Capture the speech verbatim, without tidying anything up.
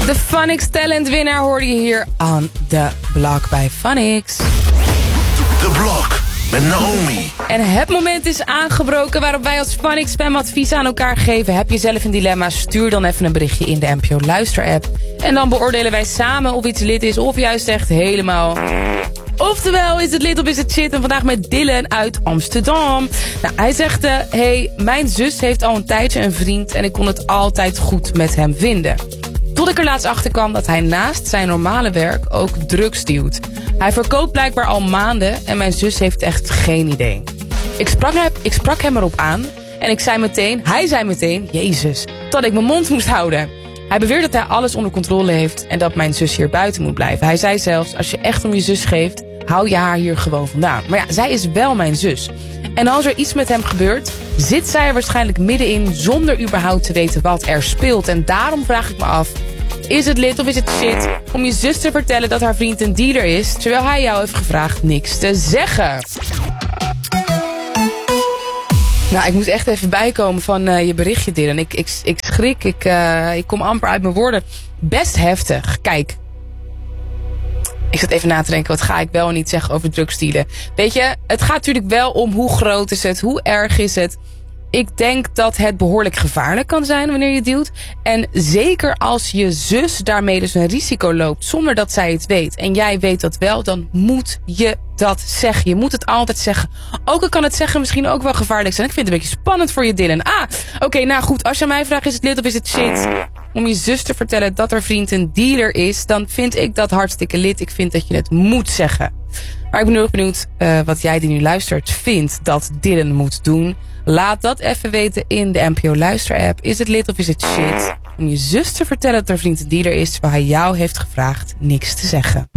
De Phonics Talent winnaar hoorde je hier aan de Block bij Phonics. De Block met Naomi. En het moment is aangebroken waarop wij als Phonics Fam advies aan elkaar geven. Heb je zelf een dilemma? Stuur dan even een berichtje in de N P O Luister app. En dan beoordelen wij samen of iets lid is of juist echt helemaal... Oftewel, is het lid of is het shit? En vandaag met Dylan uit Amsterdam. Nou, hij zegt, uh, hey, mijn zus heeft al een tijdje een vriend en ik kon het altijd goed met hem vinden. Tot ik er laatst achter kwam dat hij naast zijn normale werk ook drugs dealt. Hij verkoopt blijkbaar al maanden en mijn zus heeft echt geen idee. Ik sprak, hem, ik sprak hem erop aan en ik zei meteen, hij zei meteen, Jezus, dat ik mijn mond moest houden. Hij beweert dat hij alles onder controle heeft en dat mijn zus hier buiten moet blijven. Hij zei zelfs, als je echt om je zus geeft, hou je haar hier gewoon vandaan. Maar ja, zij is wel mijn zus. En als er iets met hem gebeurt, zit zij er waarschijnlijk middenin zonder überhaupt te weten wat er speelt. En daarom vraag ik me af, is het lid of is het shit om je zus te vertellen dat haar vriend een dealer is, terwijl hij jou heeft gevraagd niks te zeggen? Nou, ik moet echt even bijkomen van uh, je berichtje, Dylan. Ik, ik, ik schrik, ik, uh, ik kom amper uit mijn woorden. Best heftig. Kijk, ik zat even na te denken, wat ga ik wel en niet zeggen over drugsdealen. Weet je, het gaat natuurlijk wel om hoe groot is het, hoe erg is het. Ik denk dat het behoorlijk gevaarlijk kan zijn wanneer je dealt. En zeker als je zus daarmee dus een risico loopt zonder dat zij het weet. En jij weet dat wel, dan moet je dat zeggen. Je moet het altijd zeggen. Ook al kan het zeggen misschien ook wel gevaarlijk zijn. Ik vind het een beetje spannend voor je, Dylan. Ah, oké, okay, nou goed. Als je mij vraagt, is het lid of is het shit om je zus te vertellen dat haar vriend een dealer is, dan vind ik dat hartstikke lid. Ik vind dat je het moet zeggen. Maar ik ben heel erg benieuwd uh, wat jij die nu luistert vindt dat Dylan moet doen. Laat dat even weten in de N P O Luister app. Is het lid of is het shit om je zus te vertellen dat haar vriend een dealer is, terwijl hij jou heeft gevraagd niks te zeggen?